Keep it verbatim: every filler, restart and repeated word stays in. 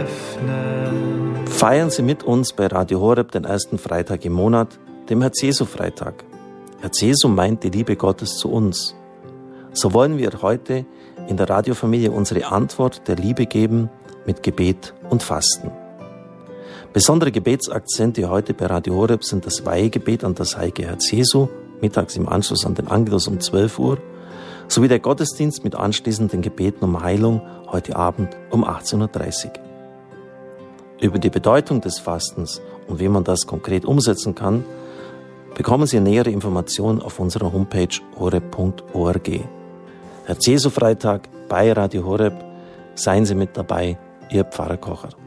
öffnen. Feiern Sie mit uns bei Radio Horeb den ersten Freitag im Monat, dem Herz-Jesu-Freitag. Herz-Jesu meint die Liebe Gottes zu uns. So wollen wir heute in der Radiofamilie unsere Antwort der Liebe geben mit Gebet und Fasten. Besondere Gebetsakzente heute bei Radio Horeb sind das Weihegebet an das heilige Herz Jesu, mittags im Anschluss an den Angelus um zwölf Uhr, sowie der Gottesdienst mit anschließenden Gebeten um Heilung heute Abend um achtzehn Uhr dreißig. Über die Bedeutung des Fastens und wie man das konkret umsetzen kann, bekommen Sie nähere Informationen auf unserer Homepage horeb punkt org. Herz-Jesu-Freitag bei Radio Horeb. Seien Sie mit dabei, Ihr Pfarrer Kocher.